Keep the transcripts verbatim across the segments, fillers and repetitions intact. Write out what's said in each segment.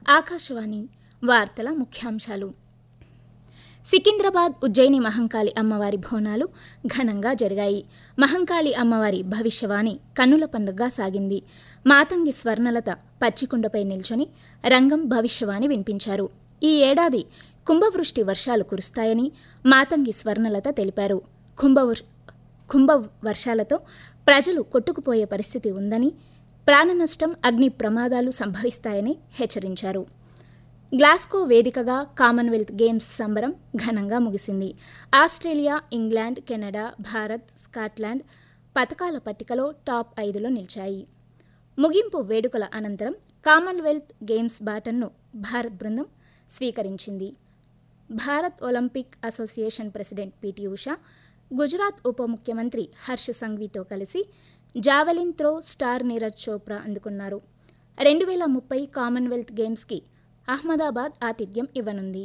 ఆకాశవాణి వార్తల ముఖ్యాంశాలు. సికింద్రాబాద్ ఉజ్జయిని మహంకాళి అమ్మవారి బోనాలు ఘనంగా జరిగాయి. మహంకాళి అమ్మవారి భవిష్యవాణి కన్నుల పండుగగా సాగింది. మాతంగి స్వర్ణలత పచ్చికుండపై నిల్చొని రంగం భవిష్యవాణి వినిపించారు. ఈ ఏడాది కుంభవృష్టి వర్షాలు కురుస్తాయని మాతంగి స్వర్ణలత తెలిపారు. కుంభవృ కుంభ వర్షాలతో ప్రజలు కొట్టుకుపోయే పరిస్థితి ఉందని, ప్రాణనష్టం, అగ్ని ప్రమాదాలు సంభవిస్తాయని హెచ్చరించారు. గ్లాస్గో వేదికగా కామన్వెల్త్ గేమ్స్ సంబరం ఘనంగా ముగిసింది. Australia, England, Canada, Bharat, Scotland పతకాల పట్టికలో టాప్ ఐదులో నిలిచాయి. ముగింపు వేడుకల అనంతరం కామన్వెల్త్ గేమ్స్ బాటన్ను భారత్ బృందం స్వీకరించింది. Bharat Olympic association president PT Usha, Gujarat ఉప ముఖ్యమంత్రి హర్ష సంఘ్వీతో కలిసి javelin throw star Neeraj Chopra అందుకున్నారు. రెండు వేల ముప్పై కామన్వెల్త్ గేమ్స్కి అహ్మదాబాద్ ఆతిథ్యం ఇవ్వనుంది.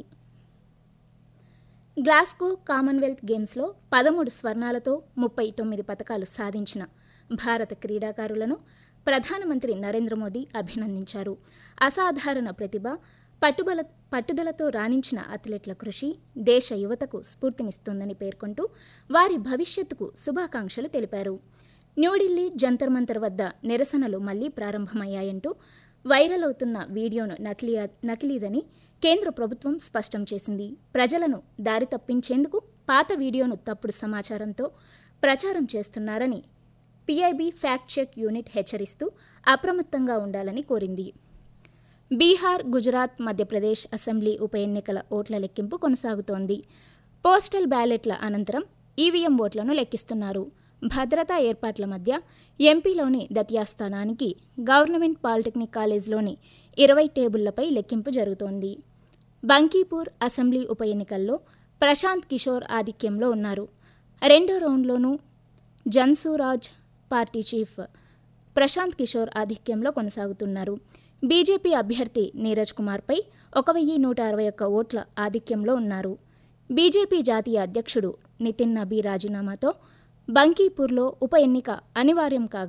గ్లాస్గో కామన్వెల్త్ గేమ్స్లో పదమూడు స్వర్ణాలతో ముప్పై తొమ్మిది పతకాలు సాధించిన భారత క్రీడాకారులను ప్రధానమంత్రి నరేంద్ర మోదీ అభినందించారు. అసాధారణ ప్రతిభ, పట్టుబల పట్టుదలతో రాణించిన అథ్లెట్ల కృషి దేశ యువతకు స్ఫూర్తినిస్తోందని పేర్కొంటూ వారి భవిష్యత్తుకు శుభాకాంక్షలు తెలిపారు. న్యూఢిల్లీ జంతర్ మంతర్ వద్ద నిరసనలు మళ్లీ ప్రారంభమయ్యాయంటూ వైరల్ అవుతున్న వీడియోను నకిలీ నకిలీదని కేంద్ర ప్రభుత్వం స్పష్టం చేసింది. ప్రజలను దారి తప్పించేందుకు పాత వీడియోను తప్పుడు సమాచారంతో ప్రచారం చేస్తున్నారని పీఐబీ ఫ్యాక్ట్ చెక్ యూనిట్ హెచ్చరిస్తూ అప్రమత్తంగా ఉండాలని కోరింది. బీహార్, గుజరాత్, మధ్యప్రదేశ్ అసెంబ్లీ ఉప ఎన్నికల ఓట్ల లెక్కింపు కొనసాగుతోంది. పోస్టల్ బ్యాలెట్ల అనంతరం ఈవీఎం ఓట్లను లెక్కిస్తున్నారు. భద్రతా ఏర్పాట్ల మధ్య ఎంపీలోని దతియా స్థానానికి గవర్నమెంట్ పాలిటెక్నిక్ కాలేజ్లోని ఇరవై టేబుళ్లపై లెక్కింపు జరుగుతోంది. బంకీపూర్ అసెంబ్లీ ఉప ఎన్నికల్లో ప్రశాంత్ కిషోర్ ఆధిక్యంలో ఉన్నారు. రెండో రౌండ్లోనూ జన్సూరాజ్ పార్టీ చీఫ్ ప్రశాంత్ కిషోర్ ఆధిక్యంలో కొనసాగుతున్నారు. బీజేపీ అభ్యర్థి నీరజ్ కుమార్పై ఒక వెయ్యి నూట అరవై ఒక్క ఓట్ల ఆధిక్యంలో ఉన్నారు. బీజేపీ జాతీయ అధ్యక్షుడు నితిన్ నబీ రాజీనామాతో బంకీపూర్లో ఉప ఎన్నిక అనివార్యం కాగా